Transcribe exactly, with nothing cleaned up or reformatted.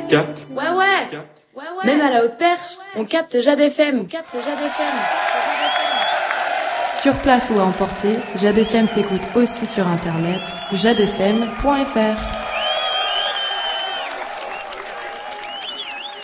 captes? Ouais, ouais. Ouais, ouais. Même à la haute perche, on capte Jade F M. On capte Jade F M. Sur place ou à emporter, Jade F M s'écoute aussi sur internet, jade f m point f r.